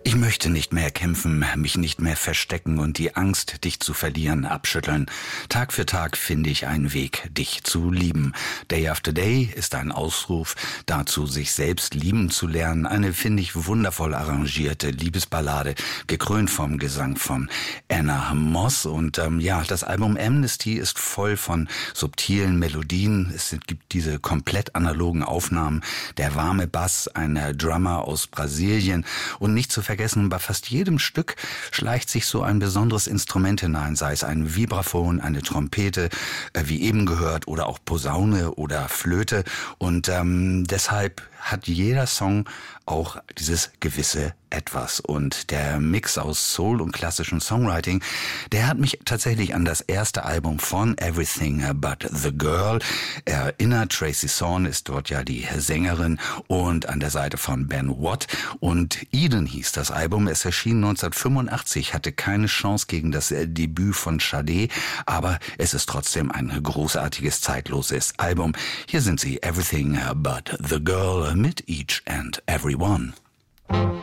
Ich möchte nicht mehr kämpfen, mich nicht mehr verstecken und die Angst, dich zu verlieren, abschütteln. Tag für Tag finde ich einen Weg, dich zu lieben. Day After Day ist ein Ausruf dazu, sich selbst lieben zu lernen. Eine, finde ich, wundervoll arrangierte Liebesballade, gekrönt vom Gesang von Anna Moss. Und das Album Amnesty ist voll von subtilen Melodien. Es gibt diese komplett analogen Aufnahmen, der warme Bass, ein Drummer aus Brasilien und nicht zu vergessen, bei fast jedem Stück schleicht sich so ein besonderes Instrument hinein, sei es ein Vibraphon, eine Trompete, wie eben gehört, oder auch Posaune oder Flöte. Und deshalb hat jeder Song auch dieses gewisse Etwas. Und der Mix aus Soul und klassischem Songwriting, der hat mich tatsächlich an das erste Album von Everything But the Girl erinnert. Tracy Thorn ist dort ja die Sängerin und an der Seite von Ben Watt. Und Eden hieß das Album. Es erschien 1985, hatte keine Chance gegen das Debüt von Sade, aber es ist trotzdem ein großartiges, zeitloses Album. Hier sind sie, Everything But the Girl mit Each and Everyone.